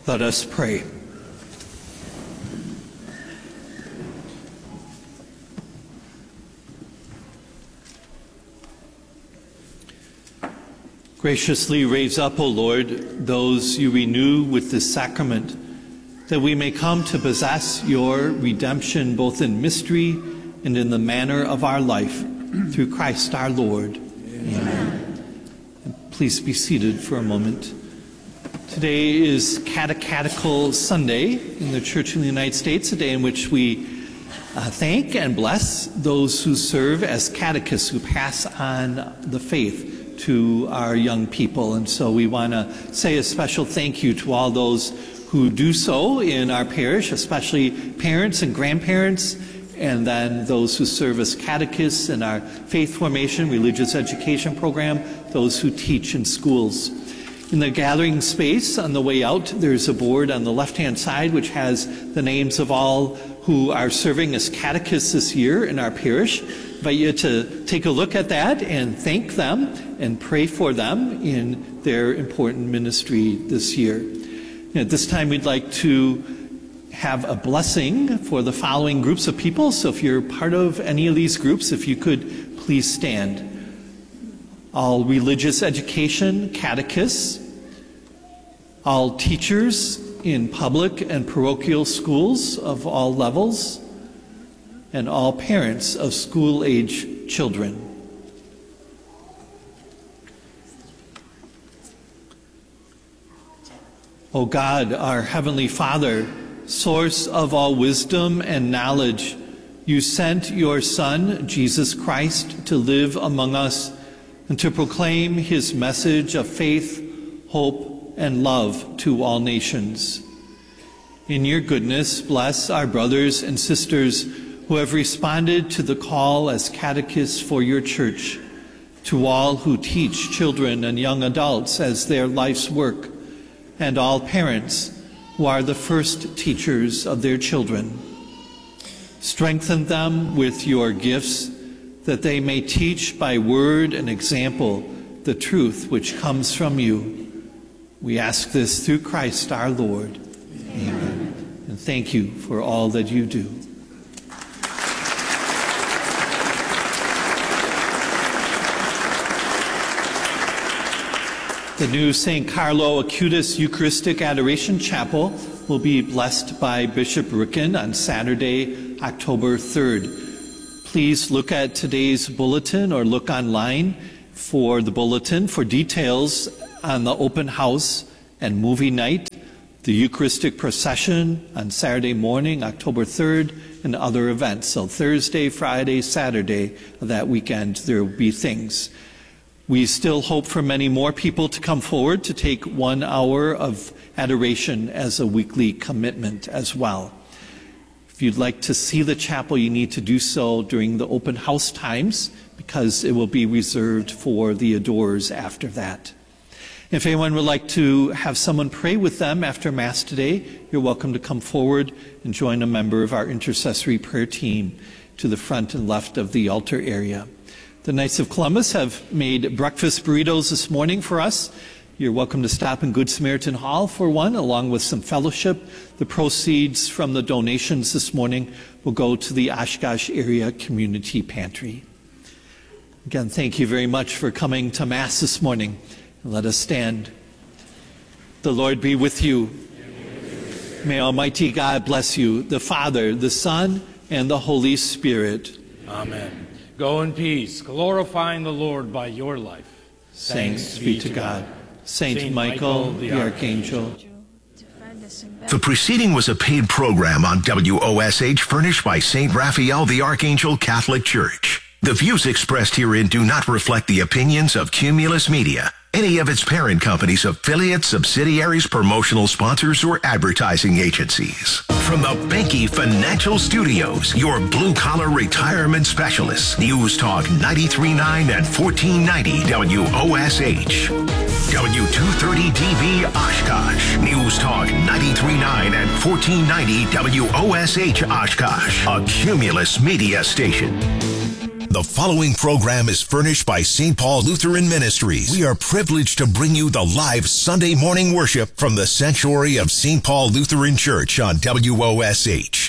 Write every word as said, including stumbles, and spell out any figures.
Let us pray. Graciously raise up, O Lord, those you renew with this sacrament, that we may come to possess your redemption both in mystery and in the manner of our life, through Christ our Lord. Amen. Amen. Please be seated for a moment. Today is Catechetical Sunday in the Church in the United States, a day in which we uh, thank and bless those who serve as catechists, who pass on the faith to our young people. And so we want to say a special thank you to all those who do so in our parish, especially parents and grandparents, and then those who serve as catechists in our faith formation, religious education program, those who teach in schools. In the gathering space on the way out, there's a board on the left-hand side which has the names of all who are serving as catechists this year in our parish. I invite you to take a look at that and thank them and pray for them in their important ministry this year. And at this time, we'd like to have a blessing for the following groups of people. So if you're part of any of these groups, if you could please stand. All religious education catechists, all teachers in public and parochial schools of all levels, and all parents of school-age children. O God, our Heavenly Father, source of all wisdom and knowledge, you sent your Son, Jesus Christ, to live among us and to proclaim his message of faith, hope, and love to all nations. In your goodness, bless our brothers and sisters who have responded to the call as catechists for your church, to all who teach children and young adults as their life's work, and all parents who are the first teachers of their children. Strengthen them with your gifts, that they may teach by word and example the truth which comes from you. We ask this through Christ our Lord. Amen. Amen. And thank you for all that you do. The new Saint Carlo Acutis Eucharistic Adoration Chapel will be blessed by Bishop Ricken on Saturday, October third. Please look at today's bulletin or look online for the bulletin for details on the open house and movie night, the Eucharistic procession on Saturday morning, October third, and other events. So Thursday, Friday, Saturday of that weekend, there will be things. We still hope for many more people to come forward to take one hour of adoration as a weekly commitment as well. If you'd like to see the chapel, you need to do so during the open house times, because it will be reserved for the adorers after that. If anyone would like to have someone pray with them after Mass today, you're welcome to come forward and join a member of our intercessory prayer team to the front and left of the altar area. The Knights of Columbus have made breakfast burritos this morning for us. You're welcome to stop in Good Samaritan Hall for one, along with some fellowship. The proceeds from the donations this morning will go to the Oshkosh Area Community Pantry. Again, thank you very much for coming to Mass this morning. Let us stand. The Lord be with you. May Almighty God bless you, the Father, the Son, and the Holy Spirit. Amen. Go in peace, glorifying the Lord by your life. Thanks, Thanks be to God. God. Saint, Saint Michael, Michael, the Archangel. The preceding was a paid program on W O S H furnished by Saint Raphael the Archangel Catholic Church. The views expressed herein do not reflect the opinions of Cumulus Media, any of its parent companies, affiliates, subsidiaries, promotional sponsors, or advertising agencies. From the Benke Financial Studios, your blue-collar retirement specialists, News Talk ninety-three point nine and fourteen ninety W O S H. W two thirty D V Oshkosh, News Talk ninety-three point nine and fourteen ninety W O S H Oshkosh, a Cumulus Media station. The following program is furnished by Saint Paul Lutheran Ministries. We are privileged to bring you the live Sunday morning worship from the sanctuary of Saint Paul Lutheran Church on W O S H.